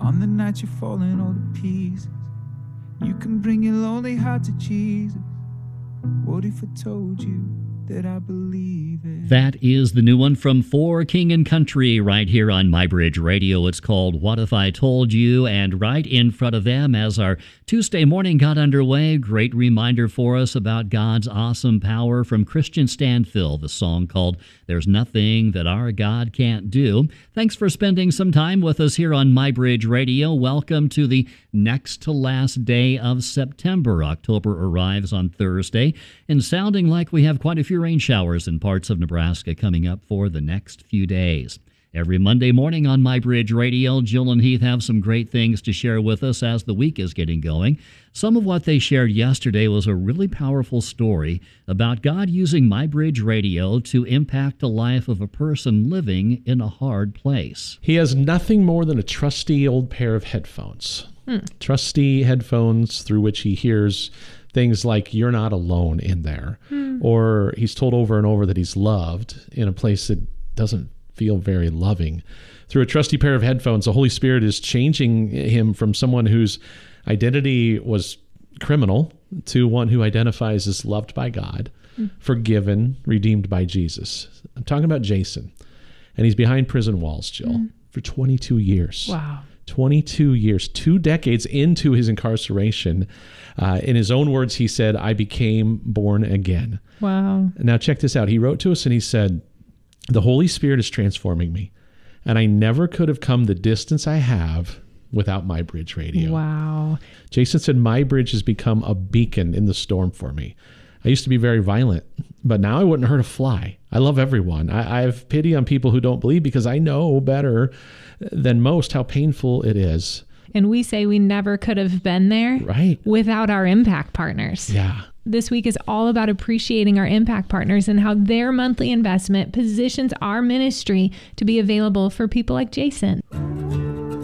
On the night you're falling all to pieces, you can bring your lonely heart to Jesus. What if I told you that I believe it? That is the new one from For King and Country right here on MyBridge Radio. It's called What If I Told You, and right in front of them as our Tuesday morning got underway, great reminder for us about God's awesome power from Christian Stanfill, the song called There's Nothing That Our God Can't Do. Thanks for spending some time with us here on MyBridge Radio. Welcome to the next to last day of September. October arrives on Thursday, and sounding like we have quite a few rain showers in parts of Nebraska coming up for the next few days. Every Monday morning on MyBridge Radio, Jill and Heath have some great things to share with us as the week is getting going. Some of what they shared yesterday was a really powerful story about God using MyBridge Radio to impact the life of a person living in a hard place. He has nothing more than a trusty old pair of headphones. Trusty headphones through which he hears things like you're not alone in there. Or he's told over and over that he's loved in a place that doesn't feel very loving. Through a trusty pair of headphones, the Holy Spirit is changing him from someone whose identity was criminal to one who identifies as loved by God, forgiven, redeemed by Jesus. I'm talking about Jason, and he's behind prison walls, Jill, for 22 years. Wow. 22 years, 2 decades into his incarceration. In his own words, he said, I became born again. Wow. Now check this out. He wrote to us and he said, the Holy Spirit is transforming me, and I never could have come the distance I have without MyBridge Radio. Wow. Jason said, MyBridge has become a beacon in the storm for me. I used to be very violent, but now I wouldn't hurt a fly. I love everyone. I have pity on people who don't believe because I know better than most how painful it is. And we say we never could have been there without our impact partners. Yeah. This week is all about appreciating our impact partners and how their monthly investment positions our ministry to be available for people like Jason.